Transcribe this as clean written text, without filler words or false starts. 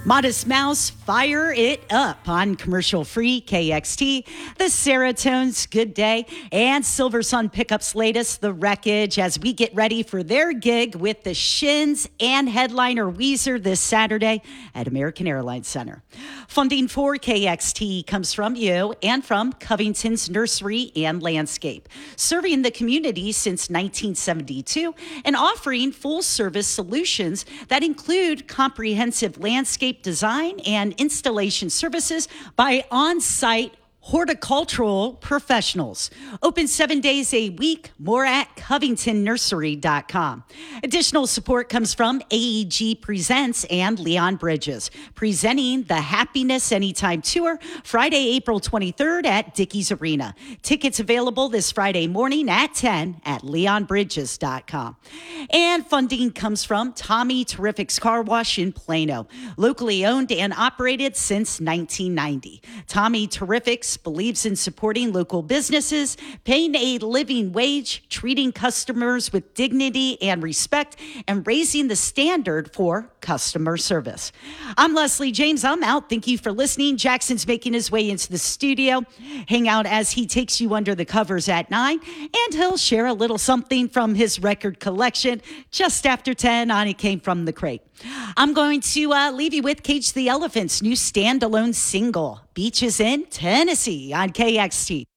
Modest Mouse, fire it up on commercial-free KXT, the Seratones, Good Day, and Silver Sun Pickups' latest, The Wreckage, as we get ready for their gig with the Shins and headliner Weezer this Saturday at American Airlines Center. Funding for KXT comes from you and from Covington's Nursery and Landscape, serving the community since 1972 and offering full-service solutions that include comprehensive landscape design and installation services by on-site horticultural professionals. Open 7 days a week. More at CovingtonNursery.com. Additional support comes from AEG Presents and Leon Bridges, presenting the Happiness Anytime Tour Friday, April 23rd at Dickies Arena. Tickets available this Friday morning at 10 at LeonBridges.com. And funding comes from Tommy Terrific's Car Wash in Plano, locally owned and operated since 1990. Tommy Terrific's believes in supporting local businesses, paying a living wage, treating customers with dignity and respect, and raising the standard for customer service. I'm Leslie James. I'm out. Thank you for listening. Jackson's making his way into the studio. Hang out as he takes you under the covers at 9, and he'll share a little something from his record collection just after 10 on It Came From the Crate. I'm going to leave you with Cage the Elephant's new standalone single, Beaches in Tennessee, on KXT.